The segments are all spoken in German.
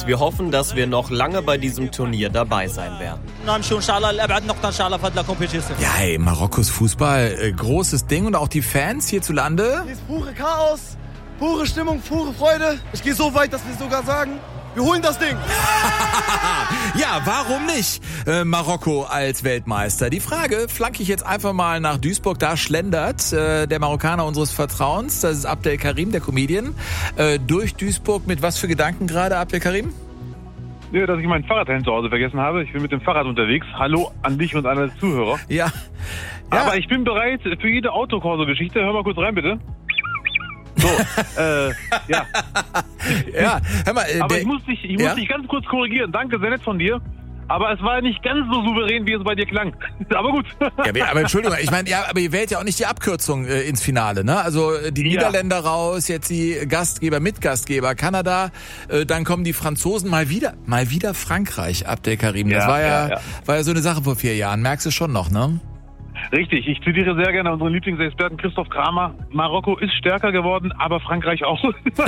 wir hoffen, dass wir noch lange bei diesem Turnier dabei sein werden. Ja, hey, Marokkos Fußball, großes Ding und auch die Fans hierzulande. Hier ist pure Chaos, pure Stimmung, pure Freude. Ich gehe so weit, dass wir sogar sagen, wir holen das Ding. Ja, warum nicht? Marokko als Weltmeister. Die Frage flanke ich jetzt einfach mal nach Duisburg. Da schlendert der Marokkaner unseres Vertrauens. Das ist Abdel Karim, der Comedian. Durch Duisburg mit was für Gedanken gerade, Abdel Karim? Ja, dass ich mein Fahrradhelm zu Hause vergessen habe. Ich bin mit dem Fahrrad unterwegs. Hallo an dich und an alle Zuhörer. Ja. Aber ich bin bereit für jede Autokorso-Geschichte. Hör mal kurz rein, bitte. So, ja. Ja, hör mal. Aber ich muss dich ganz kurz korrigieren. Danke, sehr nett von dir. Aber es war nicht ganz so souverän, wie es bei dir klang. Aber gut. Ja, aber Entschuldigung, ich meine, ja, aber ihr wählt ja auch nicht die Abkürzung ins Finale, ne? Also die Niederländer raus, jetzt die Gastgeber, Mitgastgeber, Kanada, dann kommen die Franzosen, mal wieder Frankreich, Abdel Karim. Das war ja so eine Sache vor 4 Jahren, merkst du schon noch, ne? Richtig, ich zitiere sehr gerne unseren Lieblingsexperten Christoph Kramer. Marokko ist stärker geworden, aber Frankreich auch.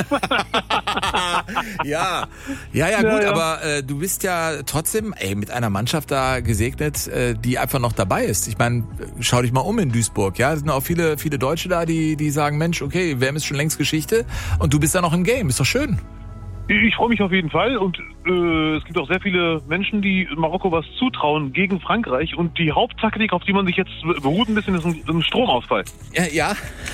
Ja, gut, aber du bist ja trotzdem mit einer Mannschaft da gesegnet, die einfach noch dabei ist. Ich meine, schau dich mal um in Duisburg, ja, es sind auch viele Deutsche da, die sagen, Mensch, okay, WM ist schon längst Geschichte und du bist da noch im Game, ist doch schön. Ich freue mich auf jeden Fall und es gibt auch sehr viele Menschen, die Marokko was zutrauen gegen Frankreich und die Haupttaktik, auf die man sich jetzt beruht ein bisschen, ist ein Stromausfall. Ja.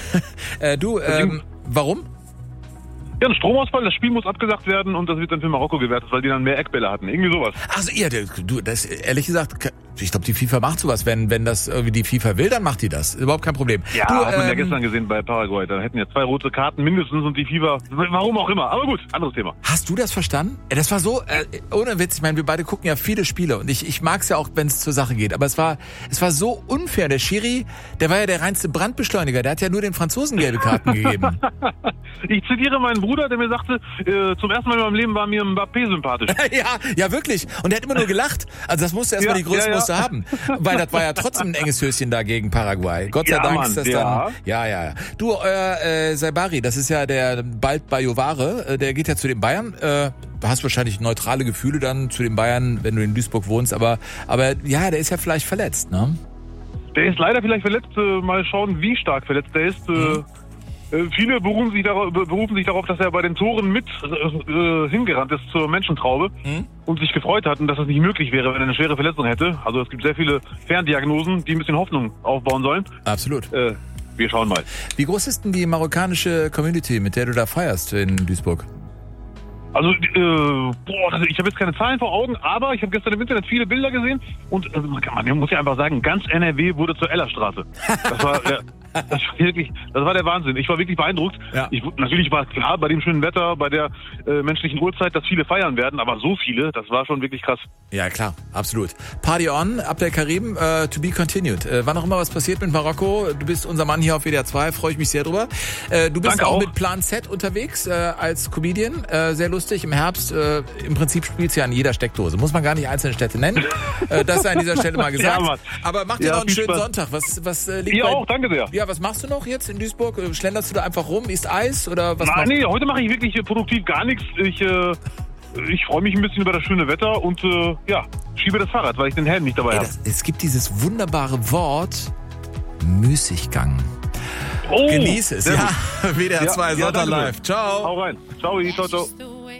Warum? Ja, ein Stromausfall, das Spiel muss abgesagt werden und das wird dann für Marokko gewertet, weil die dann mehr Eckbälle hatten. Irgendwie sowas. Also ja, das ehrlich gesagt, ich glaube, die FIFA macht sowas. Wenn das irgendwie die FIFA will, dann macht die das. Überhaupt kein Problem. Ja, hat man ja gestern gesehen bei Paraguay. Da hätten ja 2 rote Karten mindestens und die FIFA, warum auch immer. Aber gut, anderes Thema. Hast du das verstanden? Das war so, ohne Witz, ich meine, wir beide gucken ja viele Spiele und ich mag's ja auch, wenn es zur Sache geht. Aber es war so unfair. Der Schiri, der war ja der reinste Brandbeschleuniger. Der hat ja nur den Franzosen gelbe Karten gegeben. Ich zitiere meinen Bruder, der mir sagte, zum ersten Mal in meinem Leben war mir Mbappé sympathisch. ja, wirklich. Und der hat immer nur gelacht. Also das musste erstmal die Größe musste haben. Weil das war ja trotzdem ein enges Höschen da gegen Paraguay. Gott sei Dank ist das dann... Ja. Du, Saibari, das ist ja der bald Bayovare, der geht ja zu den Bayern. Du hast wahrscheinlich neutrale Gefühle dann zu den Bayern, wenn du in Duisburg wohnst. Aber ja, der ist ja vielleicht verletzt, ne? Der ist leider vielleicht verletzt. Mal schauen, wie stark verletzt der ist. Viele berufen sich darauf, dass er bei den Toren mit hingerannt ist zur Menschentraube und sich gefreut hat, und dass das nicht möglich wäre, wenn er eine schwere Verletzung hätte. Also es gibt sehr viele Ferndiagnosen, die ein bisschen Hoffnung aufbauen sollen. Absolut. Wir schauen mal. Wie groß ist denn die marokkanische Community, mit der du da feierst in Duisburg? Also, ich habe jetzt keine Zahlen vor Augen, aber ich habe gestern im Internet viele Bilder gesehen und man muss ja einfach sagen, ganz NRW wurde zur Ellerstraße. Das war das war der Wahnsinn. Ich war wirklich beeindruckt. Ja. Natürlich war es klar, bei dem schönen Wetter, bei der menschlichen Uhrzeit, dass viele feiern werden, aber so viele, das war schon wirklich krass. Ja, klar, absolut. Party on, Abdel Karim, to be continued. Wann auch immer was passiert mit Marokko, du bist unser Mann hier auf WDR 2, freue ich mich sehr drüber. Du bist auch mit Plan Z unterwegs als Comedian, sehr lustig. Im Herbst, im Prinzip spielst du ja an jeder Steckdose. Muss man gar nicht einzelne Städte nennen. Das sei an dieser Stelle mal gesagt. Ja, aber mach dir noch einen schönen Sonntag. Was liegt auch, danke sehr. Ja, was machst du noch jetzt in Duisburg? Schlenderst du da einfach rum, isst Eis oder was? Nee, heute mache ich wirklich produktiv gar nichts. Ich freue mich ein bisschen über das schöne Wetter und schiebe das Fahrrad, weil ich den Helm nicht dabei habe. Es gibt dieses wunderbare Wort Müßiggang. Genieße es. Ja, WDR 2 Sonntag live. Ciao. Hau rein. Ciao.